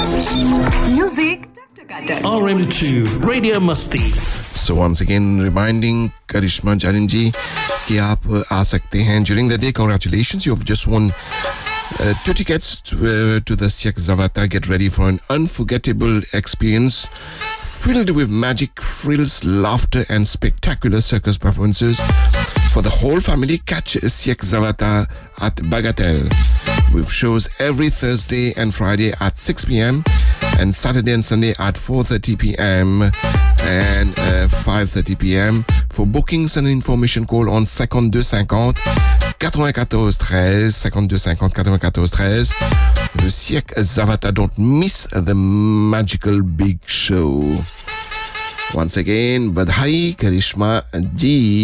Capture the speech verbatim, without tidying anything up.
Music R M two Radio Musti. So once again reminding Karishma Janin ji कि आप आ सकते हैं during the day. Congratulations, you've just won uh, two tickets to, uh, to the Siak Zavata. Get ready for an unforgettable experience filled with magic, thrills, laughter and spectacular circus performances for the whole family. Catch Siak Zavata at Bagatelle with shows every Thursday and Friday at six p.m. and Saturday and Sunday at four thirty p.m. and uh, five thirty p.m. For bookings and information, call on cinquante-deux cinquante quatre-vingt-quatorze treize cinquante-deux cinquante quatre-vingt-quatorze treize. Le Siak Zavata, don't miss the magical big show. Once again, Badhai Karishma ji.